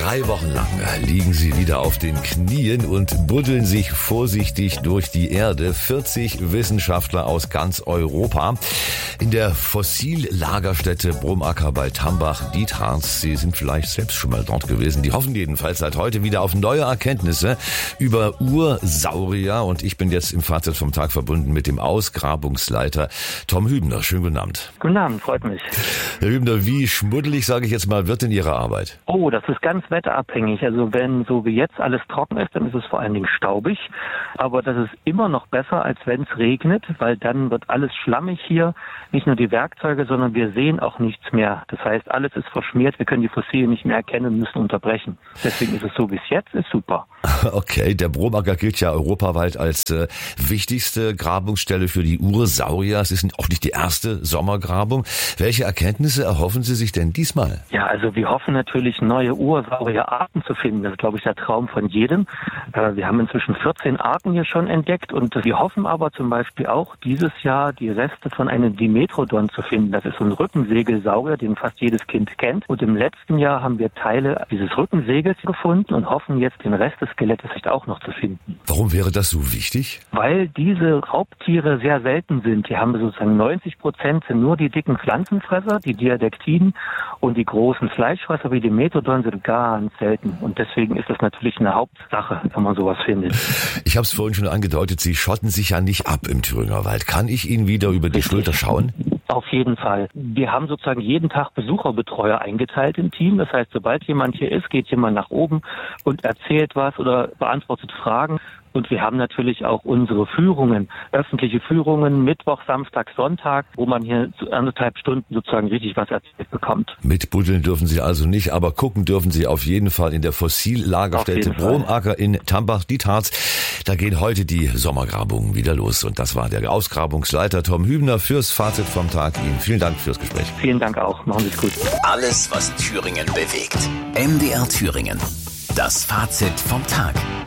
3 Wochen lang liegen sie wieder auf den Knien und buddeln sich vorsichtig durch die Erde. 40 Wissenschaftler aus ganz Europa in der Fossillagerstätte Brumacker bei Tambach-Dietharz. Sie sind vielleicht selbst schon mal dort gewesen. Die hoffen jedenfalls seit heute wieder auf neue Erkenntnisse über Ursaurier. Und ich bin jetzt im Fazit vom Tag verbunden mit dem Ausgrabungsleiter Tom Hübner. Schönen guten Abend. Guten Abend, freut mich. Herr Hübner, wie schmuddelig, sage ich jetzt mal, wird in Ihrer Arbeit? Oh, das ist ganz wetterabhängig. Also wenn so wie jetzt alles trocken ist, dann ist es vor allen Dingen staubig. Aber das ist immer noch besser, als wenn es regnet, weil dann wird alles schlammig hier. Nicht nur die Werkzeuge, sondern wir sehen auch nichts mehr. Das heißt, alles ist verschmiert, wir können die Fossilien nicht mehr erkennen und müssen unterbrechen. Deswegen ist es so, wie es jetzt ist, super. Okay, der Brumacker gilt ja europaweit als wichtigste Grabungsstelle für die Ursaurier. Es ist auch nicht die erste Sommergrabung. Welche Erkenntnisse erhoffen Sie sich denn diesmal? Ja, also wir hoffen natürlich, neue Ursaurierarten zu finden. Das ist, glaube ich, der Traum von jedem. Wir haben inzwischen 14 Arten hier schon entdeckt und wir hoffen aber zum Beispiel auch dieses Jahr die Reste von einem Dimetrodon zu finden. Das ist so ein Rückensegelsaurier, den fast jedes Kind kennt. Und im letzten Jahr haben wir Teile dieses Rückensegels gefunden und hoffen jetzt, den Rest des Skelettes vielleicht auch noch zu finden. Warum wäre das so wichtig? Weil diese Raubtiere sehr selten sind. Die haben sozusagen 90% sind nur die dicken Pflanzenfresser, die Diadektiden, und die großen Fleischfresser wie die Dimetrodon sind ganz selten. Und deswegen ist das natürlich eine Hauptsache, wenn man sowas findet. Ich habe es vorhin schon angedeutet, Sie schotten sich ja nicht ab im Thüringer Wald. Kann ich Ihnen wieder über die Schulter schauen? Auf jeden Fall. Wir haben sozusagen jeden Tag Besucherbetreuer eingeteilt im Team. Das heißt, sobald jemand hier ist, geht jemand nach oben und erzählt was oder beantwortet Fragen. Und wir haben natürlich auch unsere Führungen, öffentliche Führungen, Mittwoch, Samstag, Sonntag, wo man hier 1,5 Stunden sozusagen richtig was erzählt bekommt. Mitbuddeln dürfen Sie also nicht, aber gucken dürfen Sie auf jeden Fall in der Fossillagerstätte Brumacker in Tambach-Dietharz. Da gehen heute die Sommergrabungen wieder los. Und das war der Ausgrabungsleiter Tom Hübner fürs Fazit vom Tag. Ihnen vielen Dank fürs Gespräch. Vielen Dank auch. Machen Sie es gut. Alles, was Thüringen bewegt. MDR Thüringen. Das Fazit vom Tag.